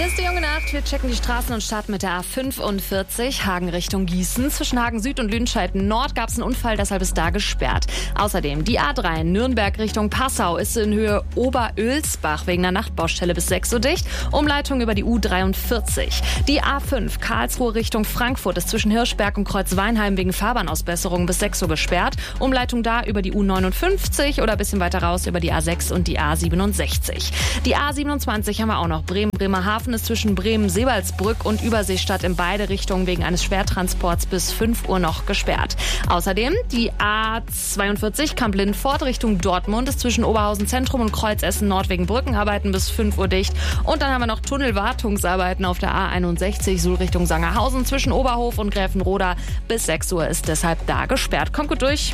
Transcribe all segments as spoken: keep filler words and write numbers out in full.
Hier ist die junge Nacht. Wir checken die Straßen und starten mit der A fünfundvierzig, Hagen Richtung Gießen. Zwischen Hagen Süd und Lüdenscheid Nord gab es einen Unfall, deshalb ist da gesperrt. Außerdem die A drei Nürnberg Richtung Passau ist in Höhe Oberölsbach wegen einer Nachtbaustelle bis sechs Uhr dicht. Umleitung über die U dreiundvierzig. Die A fünf Karlsruhe Richtung Frankfurt ist zwischen Hirschberg und Kreuzweinheim wegen Fahrbahnausbesserung bis sechs Uhr gesperrt. Umleitung da über die U neunundfünfzig oder ein bisschen weiter raus über die A sechs und die A siebenundsechzig. Die A siebenundzwanzig haben wir auch noch. Bremen-Bremerhaven ist zwischen Bremen-Sebalsbrück und Überseestadt in beide Richtungen wegen eines Schwertransports bis fünf Uhr noch gesperrt. Außerdem die A zweiundvierzig Kamp-Lindfort Richtung Dortmund ist zwischen Oberhausen Zentrum und Kreuzessen Nord wegen Brückenarbeiten bis fünf Uhr dicht. Und dann haben wir noch Tunnelwartungsarbeiten auf der A einundsechzig Suhl Richtung Sangerhausen zwischen Oberhof und Gräfenroda bis sechs Uhr ist deshalb da gesperrt. Kommt gut durch.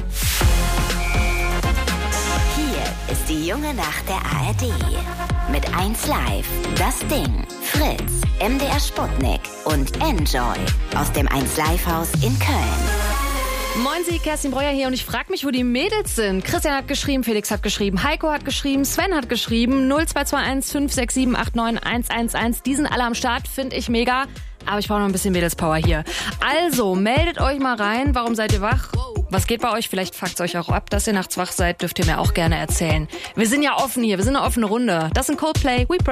Hier ist die junge Nacht der A R D. Mit eins Live, Das Ding, Fritz, M D R Sputnik und Enjoy aus dem eins Live Haus in Köln. Moin Sie, Kerstin Breuer hier und ich frage mich, wo die Mädels sind. Christian hat geschrieben, Felix hat geschrieben, Heiko hat geschrieben, Sven hat geschrieben, null zwei zwei eins fünf sechs sieben acht neun eins eins eins. Die sind alle am Start, finde ich mega. Aber ich brauche noch ein bisschen Mädelspower hier. Also, meldet euch mal rein. Warum seid ihr wach? Was geht bei euch? Vielleicht fuckt's euch auch ab, dass ihr nachts wach seid. Dürft ihr mir auch gerne erzählen. Wir sind ja offen hier. Wir sind eine offene Runde. Das sind Coldplay. We Pray.